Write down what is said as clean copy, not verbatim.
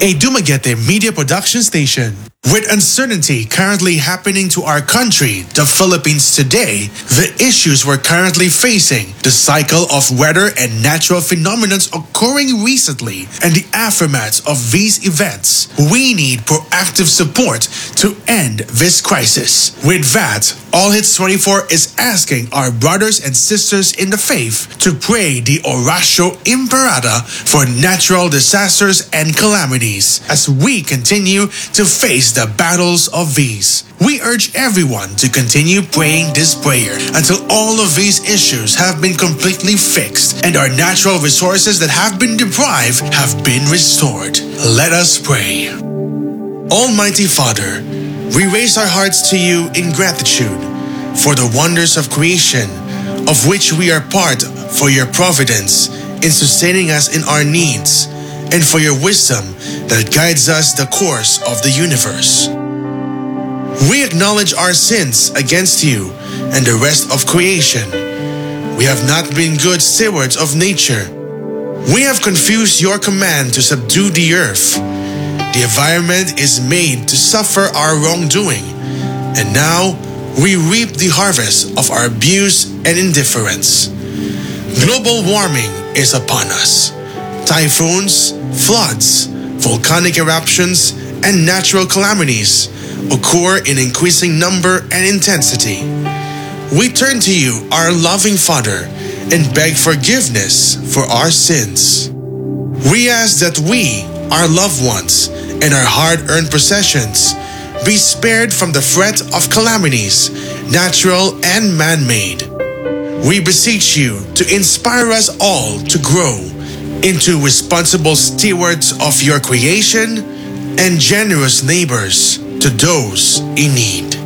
a Dumaguete media production station. With uncertainty currently happening to our country, the Philippines today, the issues we're currently facing, the cycle of weather and natural phenomena occurring recently, and the aftermath of these events, we need proactive support to end this crisis. With that, All Hits 24 is asking our brothers and sisters in the faith to pray the Oratio Imperata for natural disasters and calamities as we continue to face the battles of these. We urge everyone to continue praying this prayer until all of these issues have been completely fixed and our natural resources that have been deprived have been restored. Let us pray. Almighty Father, we raise our hearts to you in gratitude for the wonders of creation, of which we are part, for your providence in sustaining us in our needs, and for your wisdom that guides us the course of the universe. We acknowledge our sins against you and the rest of creation. We have not been good stewards of nature. We have confused your command to subdue the earth. The environment is made to suffer our wrongdoing, and now we reap the harvest of our abuse and indifference. Global warming is upon us. Typhoons, floods, volcanic eruptions, and natural calamities occur in increasing number and intensity. We turn to you, our loving Father, and beg forgiveness for our sins. We ask that we, our loved ones, and our hard-earned possessions be spared from the threat of calamities, natural and man-made. We beseech you to inspire us all to grow into responsible stewards of your creation and generous neighbors to those in need.